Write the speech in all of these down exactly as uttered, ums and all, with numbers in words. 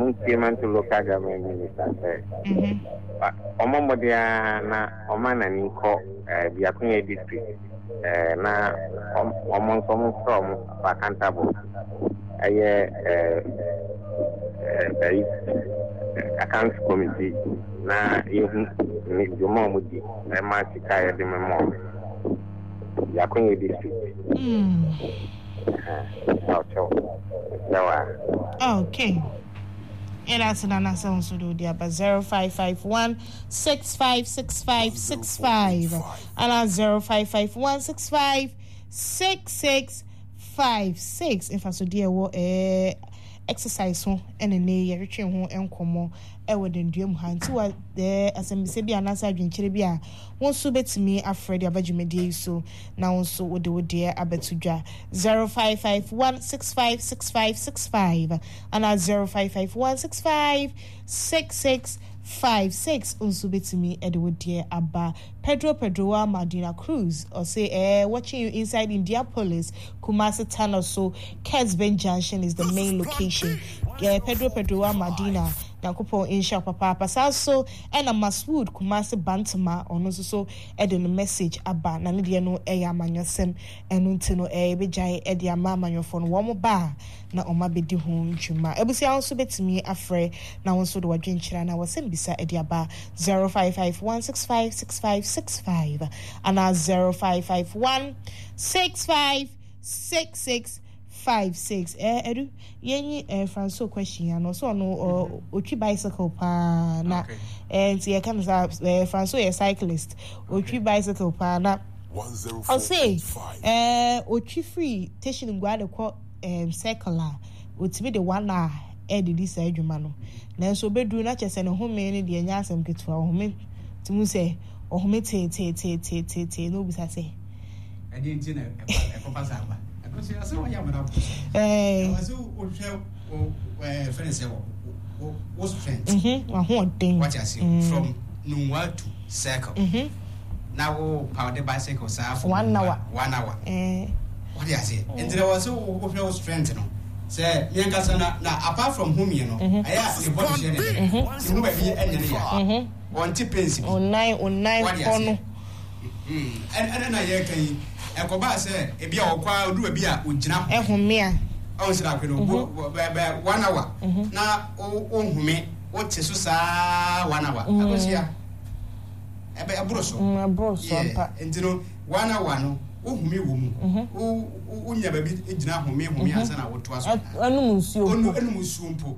who came into local government minister. Omomodia na Omana Ninko, the Akunya district, na Omon from Vacantable. A accounts committee, na you Mumudi, a Matica, the Memo, the Akunya district. Okay. And that's another sound to do there, but zero five five one six five six five six five and that's zero five five one six five six six five six. If I so dear, what eh exercise home and a near reaching home and come e would dream hand to what there as a Mississippi and answer in Chiribia. Won't so bet me afraid of Bajimedi so now so would do dear Abetuja zero five five one six five six five six five and at zero five five one six five six six five six also bet me Edward dear Abba Pedro Pedroa Madina Cruz or say eh watching you inside Indianapolis Kumasi Tunnel so Kesben Junction is the main location. Yeah, Pedro Pedroa Madina Nakupo insha papa pasaso ena Maswood Kumasi Bantama ono so ede no message aba na ne de no eya manyosem enu ntino e bejai ede ama manyofo no wo ba na oma bedi ho ntwuma ebusi anso betimi afre na wonso do wadwenkyira na wasem bisa ede aba zero five five one six five six five six five ana zero five five one six five six six five six eh edu yenyi eh Franco question ya no so no otwi bicycle pa na eh nti e kan sa eh Franco a cyclist otwi bicycle pa na I'll say eh otwi free station ngwa de ko eh circular otimi de one hour e de this adwuma no na so bedu na chese ne home ne de nya asem ketua home timu se home te te te te te no bisa se e de nti na e papa sa ba I said, "What am I?" Eh, I said, "O share o eh friends say o o strength." Mhm. Wa ho den. What I say from Nunwa to Circle. Mhm. Now o power the bicycle say for one hour. One hour. Eh. What I say? And there was o share strength no. Say me nkasa na na apart from home you know. Aya the body share. Mhm. You know be enye ya. Mhm. One tip pensi. On nine on nine kono. Mhm. And and na ye kan ekoba say ebi a okwa odu ebi a ogina ehome a o sira kwedo one hour na ohome o teso saa one hour akosia ebe abroso abroso pa entino one hour no ohome wo mu o unya ba bi egina home home ansa na woto aso anu nsuo onu anu nsuo mpo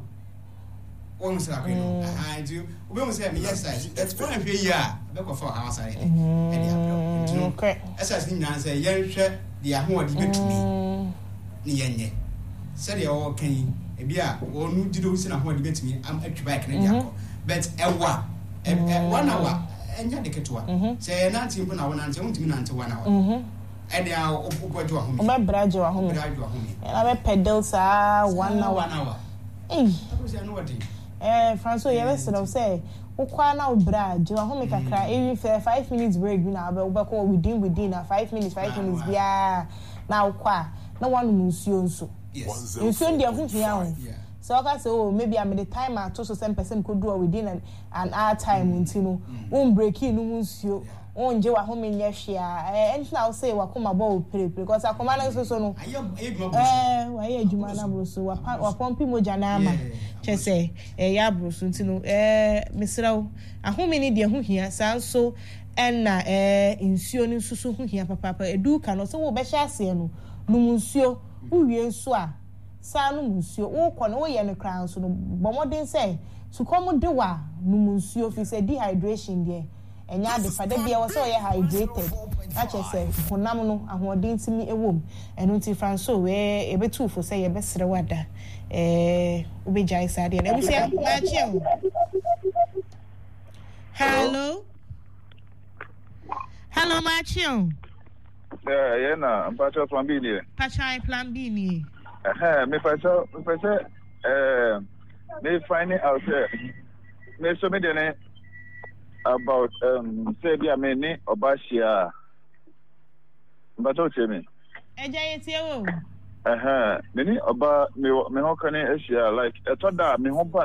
o sira kwedo ah nti obe mo say me yes side that's for a year be ko for house side e dey abro okay esas ni nyan say yen hwe de ahodi betumi ni yenye said e o kan ebi a onu dido si na ahodi betumi am atwi bike na dia ko but ewa e one hour enya de ketwa say na nti mpo na wona nti untimi na nti one hour e de a opopo jo ahome o me brajo ahome brajo ahome na be pedal sa one hour one hour eh akosia no wadi eh Franco ye be say say ukwa na obra je ahome kakra every five minutes break bi na be ubeko within within na five minutes five minutes bia na ukwa na one nsuo nso nsuo ndi afufu ya ho so aka say oh maybe am the time at so ten percent could do within an, an hour time ntino won break in nsuo on je wa home nya hwea eh enti na say wa koma bo pere because akoma na so so no eh wa ye adwuma na bro so wa wa pompi moja na ama chese eh ya bro so ntino eh misrawo ahome ni de ho hia sanso enna eh nsuo ni susu ho hia papa papa edu ka no so wo be hia ase no num nsuo uwie nso a sa no nsuo wo kɔ no wo ye no kran so no bomodin say to come de wa num nsuo fi say dehydration there enya de fada bia wo so ye hydrated ache say honam no ahoden timi ewom enu ti Franco we ebetu fo say ye besere wada eh ubejai sa de na ebusia machi hello hello machi eh yeah na mpacha plan B ni pacha plan B ni eh me pacha me pacha eh me finding out me so me de about um say be a many obashia but o tell me eja yetie wo eh eh many oba me me ho kan e like e to da me ho